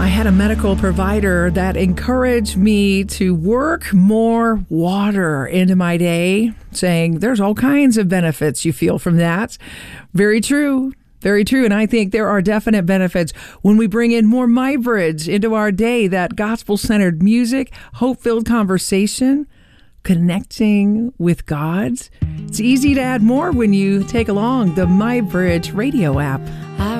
had a medical provider that encouraged me to work more water into my day, saying there's all kinds of benefits you feel from that. Very true. Very true. And I think there are definite benefits when we bring in more MyBridge into our day, that gospel-centered music, hope-filled conversation, connecting with God. It's easy to add more when you take along the MyBridge radio app.